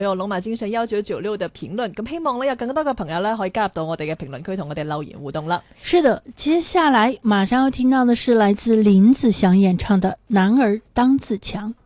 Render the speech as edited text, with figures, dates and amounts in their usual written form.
有龍馬精神1996嘅評論，咁希望咧有更多嘅朋友咧可以加入到我哋嘅評論區同我哋留言互動啦。 是的，接下來馬上要聽到的是來自林子祥演唱的《男兒當自強》。